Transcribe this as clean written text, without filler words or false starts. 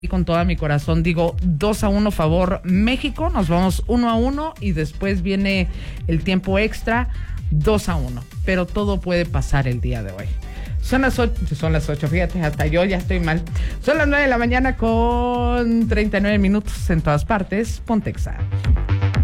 y con todo mi corazón digo 2-1 favor México. Nos vamos 1-1 y después viene el tiempo extra 2-1. Pero todo puede pasar el día de hoy. Son las 8, fíjate, hasta yo ya estoy mal. Son las 9 de la mañana con 39 minutos en todas partes. Pontexa.